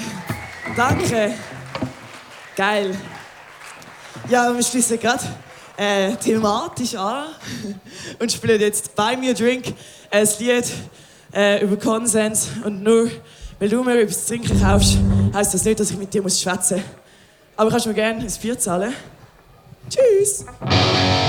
Danke. Geil. Ja, wir schließen gerade thematisch an und spielen jetzt «Buy Me a Drink», ein Lied über Konsens. Und nur weil du mir etwas zu trinken kaufst, heisst das nicht, dass ich mit dir schwätzen muss. Aber kannst du mir gerne ein Bier zahlen? Tschüss!